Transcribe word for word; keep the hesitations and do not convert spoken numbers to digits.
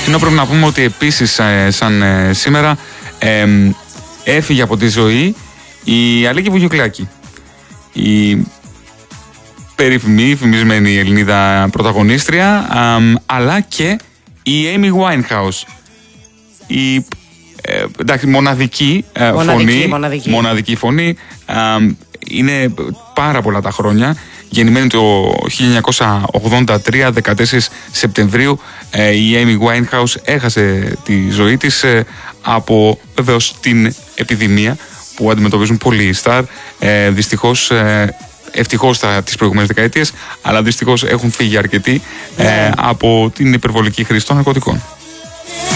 Ενώ πρέπει να πούμε ότι επίσης ε, σαν ε, σήμερα ε, έφυγε από τη ζωή η Αλίκη Βουγιουκλάκη. Η περίφημη, φημισμένη Ελληνίδα πρωταγωνίστρια, α, αλλά και η Amy Winehouse. Η ε, εντάξει, μοναδική, ε, μοναδική, φωνή, μοναδική. μοναδική φωνή. Α, είναι πάρα πολλά τα χρόνια. Γεννημένη το χίλια εννιακόσια ογδόντα τρία, δεκατέσσερις Σεπτεμβρίου, ε, η Amy Winehouse έχασε τη ζωή της ε, από βεβαίως την επιδημία που αντιμετωπίζουν πολλοί οι στάρ. Ε, δυστυχώς, ε, ευτυχώς τις προηγούμενες δεκαετίες, αλλά δυστυχώς έχουν φύγει αρκετοί ε, από την υπερβολική χρήση των ναρκωτικών.